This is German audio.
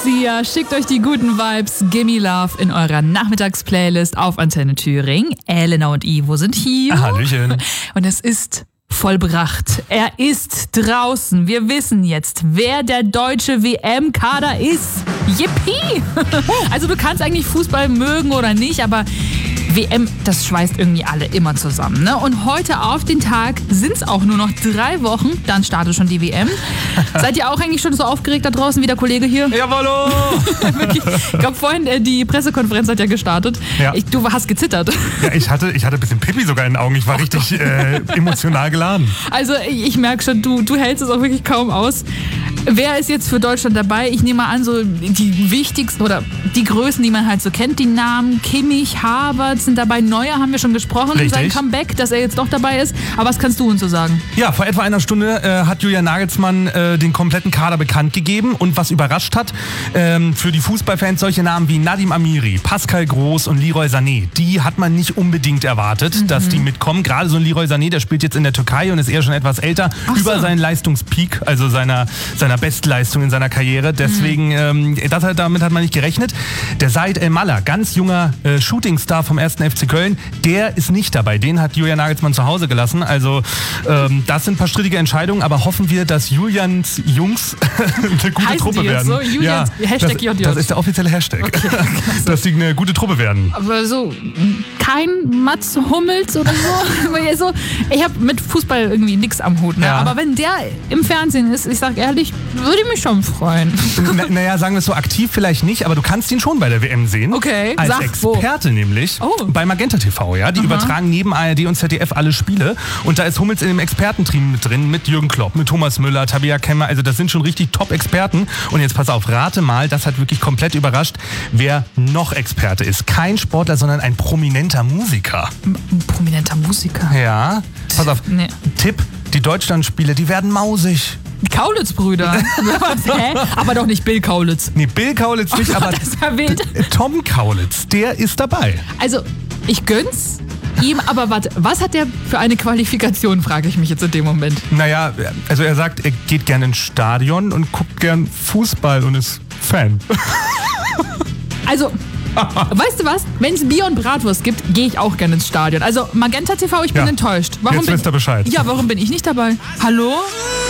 Sia, schickt euch die guten Vibes Gimme Love in eurer Nachmittagsplaylist auf Antenne Thüringen. Elena und Ivo sind hier. Hallöchen. Und es ist vollbracht. Er ist draußen. Wir wissen jetzt, wer der deutsche WM-Kader ist. Yippie! Also du kannst eigentlich Fußball mögen oder nicht, aber WM, das schweißt irgendwie alle immer zusammen. Ne? Und heute auf den Tag sind es auch nur noch 3 Wochen, dann startet schon die WM. Seid ihr auch eigentlich schon so aufgeregt da draußen wie der Kollege hier? Jawollo! Ich glaube vorhin, die Pressekonferenz hat ja gestartet. Ja. Du hast gezittert. Ja, ich hatte ein bisschen Pipi sogar in den Augen. Ich war richtig emotional geladen. Also ich merke schon, du hältst es auch wirklich kaum aus. Wer ist jetzt für Deutschland dabei? Ich nehme mal an, so die wichtigsten oder die Größen, die man halt so kennt, die Namen Kimmich, Havertz sind dabei. Neuer haben wir schon gesprochen, Richtig. Sein Comeback, dass er jetzt doch dabei ist. Aber was kannst du uns so sagen? Ja, vor etwa einer Stunde hat Julian Nagelsmann den kompletten Kader bekannt gegeben. Und was überrascht hat, für die Fußballfans solche Namen wie Nadim Amiri, Pascal Groß und Leroy Sané, die hat man nicht unbedingt erwartet, dass die mitkommen. Gerade so ein Leroy Sané, der spielt jetzt in der Türkei und ist eher schon etwas älter, über seinen Leistungspeak, also seiner Bestleistung in seiner Karriere. Deswegen, damit hat man nicht gerechnet. Der Said El-Mallah, ganz junger Shootingstar vom 1. FC Köln, der ist nicht dabei. Den hat Julian Nagelsmann zu Hause gelassen. Also das sind ein paar strittige Entscheidungen, aber hoffen wir, dass Julians Jungs eine gute Heißt Truppe die jetzt werden. So? Julians, Hashtag JJ. Das ist der offizielle Hashtag. Okay, dass die eine gute Truppe werden. Aber so kein Mats Hummels oder so. Ich habe mit Fußball irgendwie nichts am Hut. Ne? Ja. Aber wenn der im Fernsehen ist, ich sag ehrlich, würde ich mich schon freuen. Naja, sagen wir es so, aktiv vielleicht nicht, aber du kannst ihn schon bei der WM sehen. Okay, als sag Experte nämlich. Bei Magenta TV, ja. Die übertragen neben ARD und ZDF alle Spiele. Und da ist Hummels in dem Expertenteam mit drin, mit Jürgen Klopp, mit Thomas Müller, Tabea Kemmer. Also das sind schon richtig Top-Experten. Und jetzt pass auf, rate mal, das hat wirklich komplett überrascht, wer noch Experte ist. Kein Sportler, sondern ein prominenter Musiker. Ein prominenter Musiker? Ja. Pass auf, Nee. Tipp, die Deutschlandspiele, die werden mausig. Kaulitz-Brüder. Hä? Aber doch nicht Bill Kaulitz. Nee, Bill Kaulitz nicht, aber Das ist ja wild. Tom Kaulitz, der ist dabei. Also, ich gönn's ihm, aber warte, was hat der für eine Qualifikation, frage ich mich jetzt in dem Moment. Naja, also er sagt, er geht gerne ins Stadion und guckt gern Fußball und ist Fan. Also, weißt du was? Wenn es Bier und Bratwurst gibt, gehe ich auch gerne ins Stadion. Also Magenta TV, ich bin enttäuscht. Jetzt wisst ihr Bescheid. Ja, warum bin ich nicht dabei? Hallo?